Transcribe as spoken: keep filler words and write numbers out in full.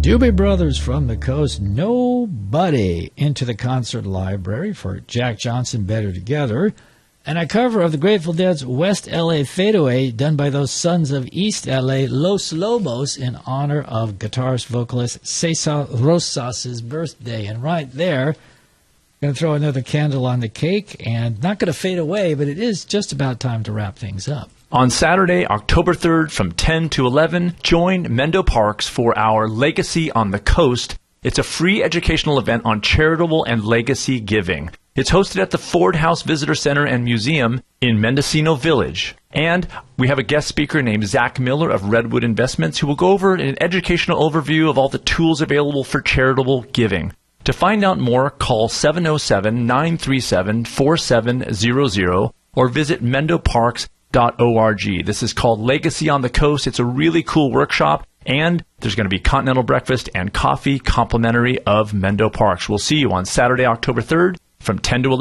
Doobie Brothers from the Coast, Nobody, into the concert library for Jack Johnson, Better Together, and a cover of the Grateful Dead's West L A Fadeaway done by those sons of East L A, Los Lobos, in honor of guitarist vocalist Cesar Rosas' birthday. And right there, going to throw another candle on the cake, and not going to fade away, but it is just about time to wrap things up. On Saturday, October third, from ten to eleven, join Mendo Parks for our Legacy on the Coast. It's a free educational event on charitable and legacy giving. It's hosted at the Ford House Visitor Center and Museum in Mendocino Village. And we have a guest speaker named Zach Miller of Redwood Investments who will go over an educational overview of all the tools available for charitable giving. To find out more, call seven oh seven, nine three seven, four seven zero zero or visit mendo parks dot org. This is called Legacy on the Coast. It's a really cool workshop, and there's going to be continental breakfast and coffee complimentary of Mendo Parks. We'll see you on Saturday, October third from ten to eleven.